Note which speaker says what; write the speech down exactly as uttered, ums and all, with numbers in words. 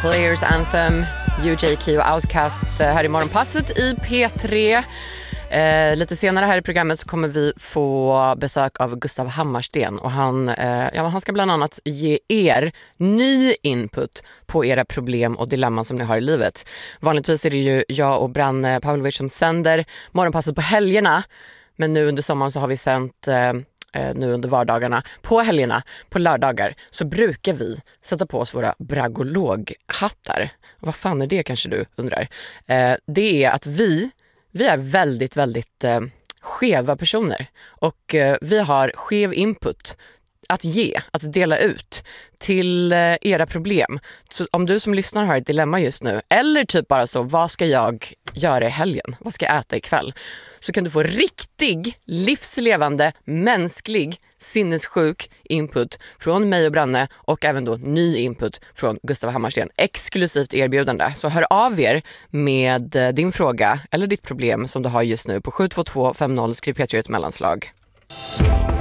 Speaker 1: Players Anthem, U J K och Outkast här i Morgonpasset i P tre. Eh, lite senare här i programmet så kommer vi få besök av Gustav Hammarsten och han, eh, ja, han ska bland annat ge er ny input på era problem och dilemman som ni har i livet. Vanligtvis är det ju jag och Branne Pavlovic som sänder Morgonpasset på helgerna, men nu under sommaren så har vi sänt eh, nu under vardagarna. På helgerna, på lördagar, så brukar vi sätta på oss våra bragologhattar. Vad fan är det, kanske du undrar? Eh, det är att vi Vi är väldigt, väldigt eh, skeva personer och eh, vi har skev input att ge, att dela ut till eh, era problem. Så om du som lyssnar har ett dilemma just nu, eller typ bara så, vad ska jag göra i helgen? Vad ska jag äta ikväll? Så kan du få riktig, livslevande, mänsklig, sinnessjuk input från mig och Branne och även då ny input från Gustav Hammarsten. Exklusivt erbjudande. Så hör av er med din fråga eller ditt problem som du har just nu på sju två två fem noll, skriv P tre ett mellanslag.